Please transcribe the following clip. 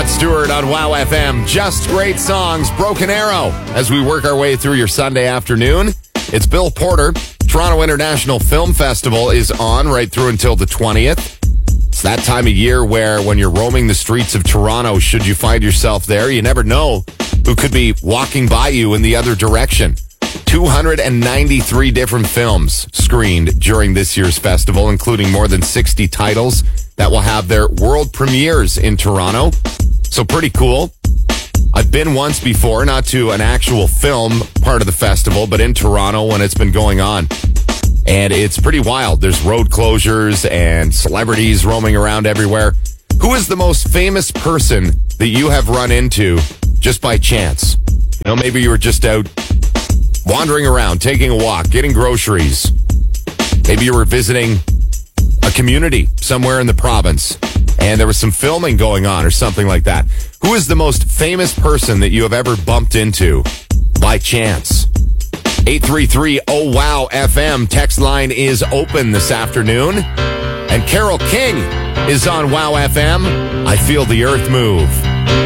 Rod Stewart on Wow FM. Just great songs. Broken Arrow as we work our way through your Sunday afternoon. It's Bill Porter. Toronto International Film Festival is on right through until the 20th. It's that time of year where when you're roaming the streets of Toronto, should you find yourself there, you never know who could be walking by you in the other direction. 293 different films screened during this year's festival, including more than 60 titles that will have their world premieres in Toronto. So pretty cool. I've been once before, not to an actual film part of the festival, but in Toronto when it's been going on. And it's pretty wild. There's road closures and celebrities roaming around everywhere. Who is the most famous person that you have run into just by chance? You know, maybe you were just out wandering around, taking a walk, getting groceries. Maybe you were visiting a community somewhere in the province and there was some filming going on or something like that. Who is the most famous person that you have ever bumped into by chance? 833-OWOW-FM. Text line is open this afternoon. And Carole King is on Wow FM. I Feel the Earth Move.